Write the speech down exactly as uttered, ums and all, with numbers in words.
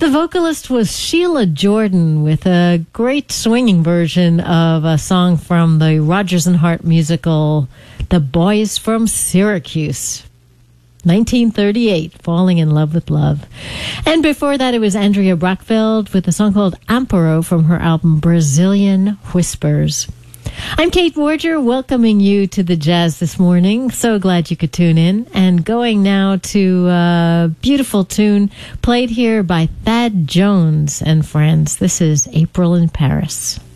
The vocalist was Sheila Jordan with a great swinging version of a song from the Rodgers and Hart musical, The Boys from Syracuse. nineteen thirty-eight, Falling in Love with Love. And before that, it was Andrea Brockfeld with a song called Amparo from her album Brazilian Whispers. I'm Kate Borger, welcoming you to the jazz this morning. So glad you could tune in. And going now to a beautiful tune played here by Thad Jones and friends. This is April in Paris.